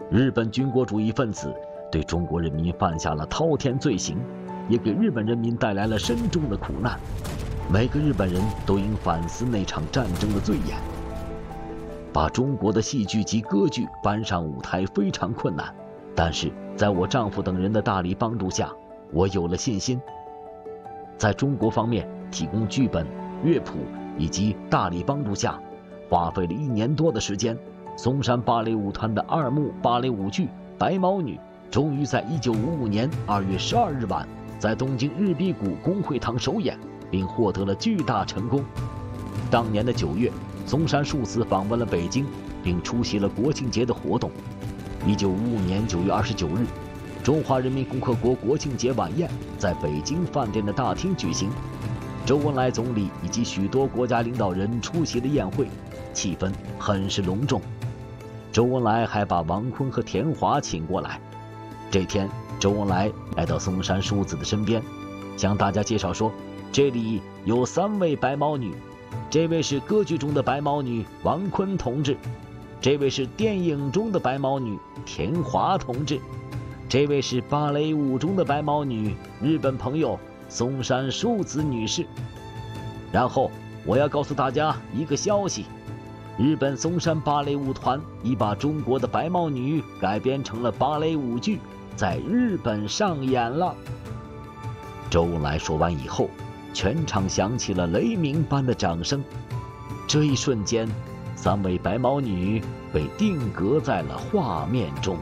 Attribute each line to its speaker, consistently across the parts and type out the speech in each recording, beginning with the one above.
Speaker 1: 日本军国主义分子对中国人民犯下了滔天罪行，也给日本人民带来了深重的苦难。每个日本人都应反思那场战争的罪孽。把中国的戏剧及歌剧搬上舞台非常困难，但是在我丈夫等人的大力帮助下，我有了信心。在中国方面提供剧本、乐谱以及大力帮助下，花费了1年多的时间，松山芭蕾舞团的2幕芭蕾舞剧《白毛女》终于在1955年2月12日晚在东京日比谷公会堂首演，并获得了巨大成功。当年的9月，松山树子访问了北京，并出席了国庆节的活动。1955年9月29日，中华人民共和国国庆节晚宴在北京饭店的大厅举行，周恩来总理以及许多国家领导人出席了宴会，气氛很是隆重。周恩来还把王坤和田华请过来。这天，周恩来来到松山淑子的身边，向大家介绍说，这里有3位白毛女，这位是歌剧中的白毛女王坤同志，这位是电影中的白毛女田华同志，这位是芭蕾舞中的白毛女日本朋友松山淑子女士。然后我要告诉大家一个消息，日本松山芭蕾舞团已把中国的白毛女改编成了芭蕾舞剧，在日本上演了。周恩来说完以后，全场响起了雷鸣般的掌声。这一瞬间，3位白毛女被定格在了画面中。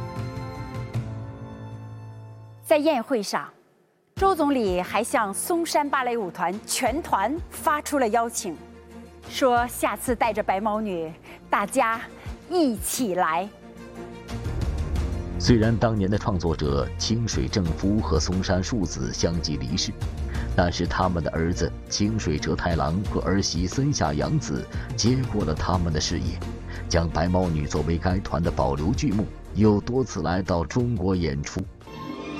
Speaker 2: 在宴会上，周总理还向松山芭蕾舞团全团发出了邀请，说下次带着白毛女，大家一起来。
Speaker 1: 虽然当年的创作者清水正夫和松山淑子相继离世，但是他们的儿子清水哲太郎和儿媳森下洋子接过了他们的事业，将白毛女作为该团的保留剧目，又多次来到中国演出。